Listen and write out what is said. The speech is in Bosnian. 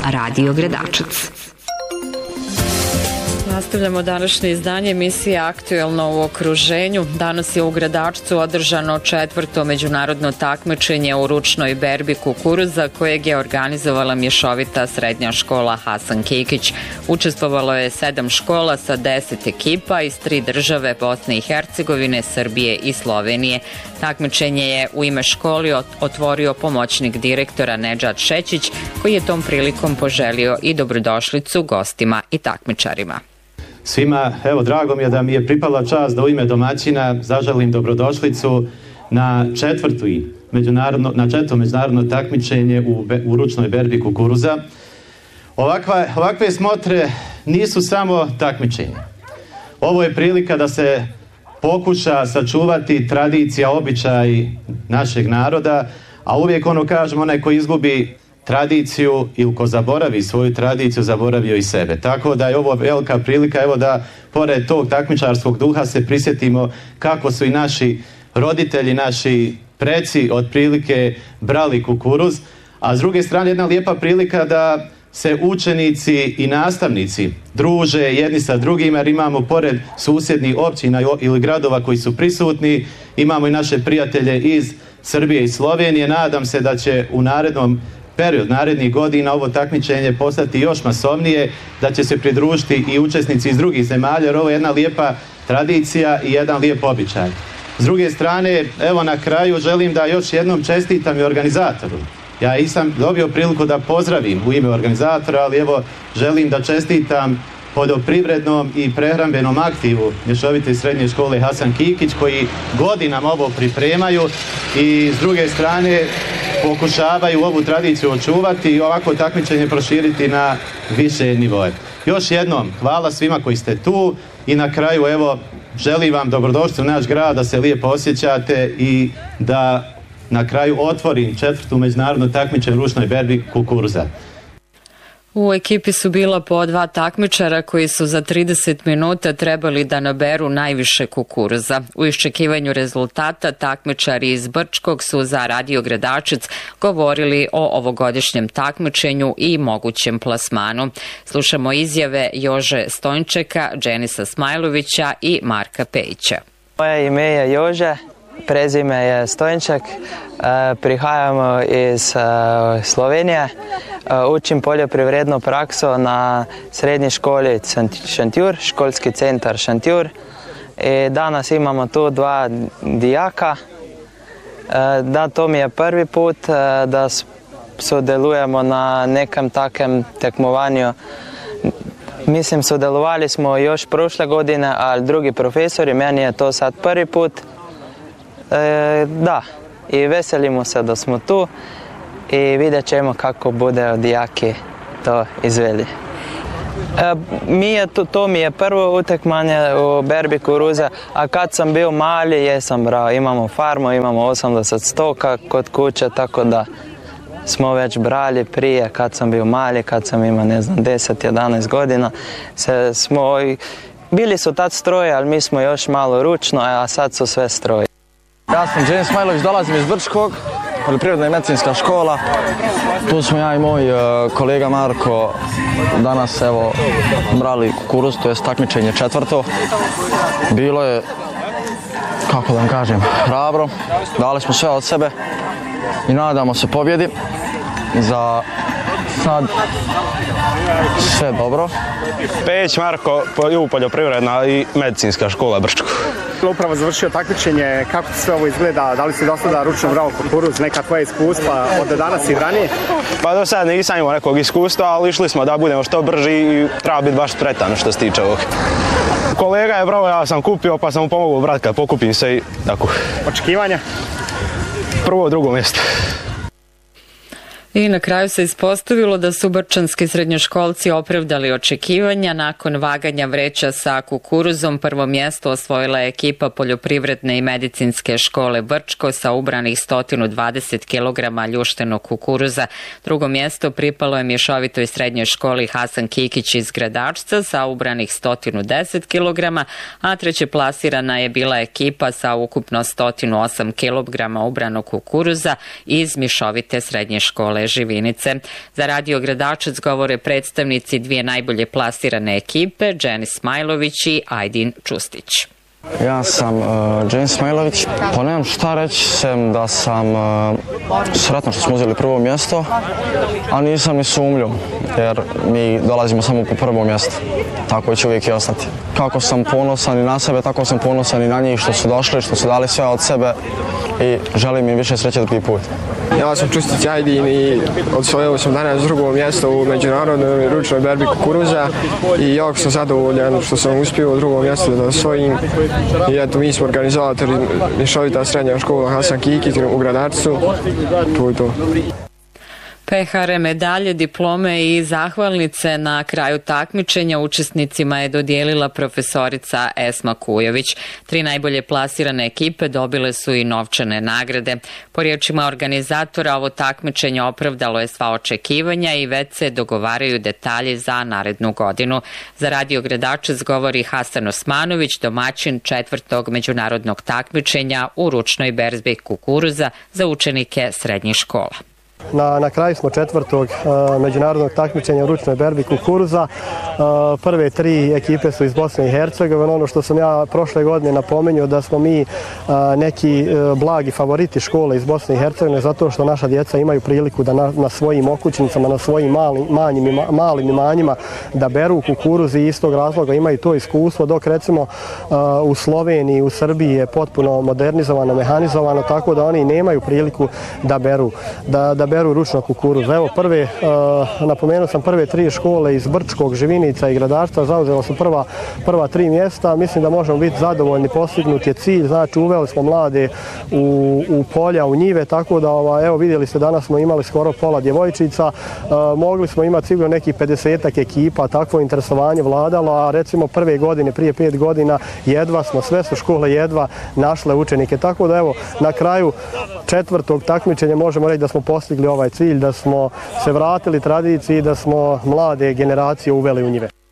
Radio Gradačac. Nastavljamo današnje izdanje emisije Aktuelno u okruženju. Danas je u Gradačcu održano 4. međunarodno takmičenje u ručnoj berbi kukuruza kojeg je organizovala mješovita srednja škola Hasan Kikić. Učestvovalo je 7 škola sa 10 ekipa iz 3 države Bosne i Hercegovine, Srbije i Slovenije. Takmičenje je u ime školi otvorio pomoćnik direktora Nedžad Šećić, koji je tom prilikom poželio i dobrodošlicu gostima i takmičarima. Svima, evo, drago mi je da mi je pripala čast da u ime domaćina zaželim dobrodošlicu na četvrto međunarodno takmičenje u ručnoj berbi kukuruza. Ovakve smotre nisu samo takmičenje. Ovo je prilika da se pokuša sačuvati tradicija, običaj našeg naroda, a uvijek kažemo, onaj ko izgubi tradiciju ili ko zaboravi svoju tradiciju, zaboravio i sebe. Tako da je ovo velika prilika, evo, da pored tog takmičarskog duha se prisjetimo kako su i naši roditelji, naši preci otprilike brali kukuruz, a s druge strane jedna lijepa prilika da se učenici i nastavnici druže jedni sa drugima, jer imamo pored susjednih općina ili gradova koji su prisutni, imamo i naše prijatelje iz Srbije i Slovenije. Nadam se da će u narednih godina ovo takmičenje postati još masovnije, da će se pridružiti i učesnici iz drugih zemalja, jer ovo je jedna lijepa tradicija i jedan lijep običaj. S druge strane, evo, na kraju želim da još jednom čestitam i organizatoru. Ja nisam dobio priliku da pozdravim u ime organizatora, ali evo, želim da čestitam poljoprivrednom i prehrambenom aktivu mješovite srednje škole Hasan Kikić, koji godinama ovo pripremaju i s druge strane pokušavaju ovu tradiciju očuvati i ovako takmičenje proširiti na više nivoje. Još jednom, hvala svima koji ste tu i na kraju, evo, želim vam dobrodošli u naš grad, da se lijepo osjećate i da na kraju otvorim 4. međunarodno takmičenje u ručnoj berbi kukuruza. U ekipi su bila po 2 takmičara koji su za 30 minuta trebali da naberu najviše kukuruza. U iščekivanju rezultata takmičari iz Brčkog su za Radio Gradačac govorili o ovogodišnjem takmičenju i mogućem plasmanu. Slušamo izjave Jože Stojnčeka, Dženisa Smajlovića i Marka Pejića. Moje ime je Jože, prezime je Stojnček, prihajamo iz Slovenije. Učim poljoprivrednu praksu na srednji školi Šentjur, školski centar Šentjur. I danas imamo tu 2 dijaka. Da, to mi je prvi put da sodelujemo na nekem takem tekmovanju. Mislim, sodelovali smo još prošle godine, ali drugi profesori, meni je to sad prvi put. Da, i veselimo se da smo tu i vidjet ćemo kako bude dijaki to izveli. To mi je prvo utekmanje u berbi kukuruza, a kad sam bio mali jesam brao. Imamo farmu, imamo 80 stoka kod kuće, tako da smo već brali prije kad sam bio mali, kad sam imao, 10-11 godina. Bili su tad stroje, ali mi smo još malo ručno, a sad su sve stroje. Ja sam Dženis Smajlović, dolazim iz Brčkog, poljoprivredna i medicinska škola. Tu smo ja i moj kolega Marko danas, evo, brali kukuruz, to je takmičenje 4. Bilo je, kako da vam kažem, hrabro. Dali smo sve od sebe i nadamo se pobjedi. Za sad sve dobro. Pejić Marko, poljoprivredna i medicinska škola Brčko. Upravo završio takmičenje, kako ti sve ovo izgleda, da li si do sada ručno brao kukuruz, neka tvoja iskustva od danas i ranije? Pa do sada nisam imao nekog iskustva, ali išli smo da budemo što brži i treba biti baš spretan što se tiče ovog. Kolega je brao, ja sam kupio pa sam mu pomogao brat kad pokupim se i tako. Očekivanja? Prvo, drugo mjesto. I na kraju se ispostavilo da su brčanski srednjoškolci opravdali očekivanja. Nakon vaganja vreća sa kukuruzom, prvo mjesto osvojila je ekipa poljoprivredne i medicinske škole Brčko sa ubranih 120 kg ljuštenog kukuruza. Drugo mjesto pripalo je mješovitoj srednjoj školi Hasan Kikić iz Gradačca sa ubranih 110 kg, a treće plasirana je bila ekipa sa ukupno 108 kg ubranog kukuruza iz mješovite srednje škole svoje živinice. Za Radio Gradačac govore predstavnici dvije najbolje plasirane ekipe, Dženis Smajlović i Ajdin Čustić. Ja sam Dženis Smajlović, pa nemam šta reći, sem da sam sretno što smo uzeli prvo mjesto, a nisam ni sumnju, jer mi dolazimo samo po prvo mjesto. Tako će uvijek i ostati. Kako sam ponosan i na sebe, tako sam ponosan i na njih što su došli, što su dali sve od sebe i želim im više sreće drugi put. Ja sam Čustić Ajdin i osvojio sam danas drugo mjesto u međunarodnoj ručnoj berbi kukuruza i jako sam zadovoljan što sam uspio u drugom mjestu da osvojim. I eto, mi smo organizatori mješovita srednja škola Hasan Kikić u Gradačcu. To je to. Pehare, medalje, diplome i zahvalnice na kraju takmičenja učesnicima je dodijelila profesorica Esma Kujović. 3 najbolje plasirane ekipe dobile su i novčane nagrade. Po riječima organizatora, ovo takmičenje opravdalo je sva očekivanja i već se dogovaraju detalji za narednu godinu. Za Radio Gradačac govori Hasan Osmanović, domaćin 4. međunarodnog takmičenja u ručnoj berbi kukuruza za učenike srednjih škola. Na kraju smo 4. međunarodnog takmičenja u ručnoj berbi kukuruza. Prve 3 ekipe su iz Bosne i Hercegovine. Ono što sam ja prošle godine napomenuo da smo mi neki blagi favoriti škole iz Bosne i Hercegovine zato što naša djeca imaju priliku da na svojim okućnicama, na svojim malim imanjima da beru kukuruz i iz tog razloga imaju to iskustvo, dok recimo u Sloveniji, u Srbiji je potpuno modernizovano, mehanizovano, tako da oni nemaju priliku da beru ručno kukuruz. Evo, napomenuo sam prve 3 škole iz Brčkog, Živinica i Gradačca, zauzela su prva 3 mjesta. Mislim da možemo biti zadovoljni, postignut je cilj, znači uveli smo mlade u polja, u njive, tako da evo vidjeli ste danas smo imali skoro pola djevojčica, mogli smo imati sigurno nekih 50-ak ekipa, takvo interesovanje vladalo, a recimo prve godine, prije 5 godina, sve su škole jedva našle učenike, tako da evo na kraju 4. takmičenja možemo reći da smo postigli ovaj cilj, da smo se vratili tradiciji, da smo mlade generacije uveli u njive.